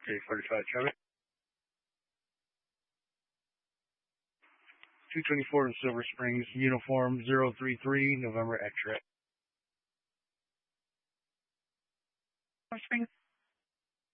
K45 traffic. 224 in Silver Springs, uniform 033, November X-ray. Silver Springs.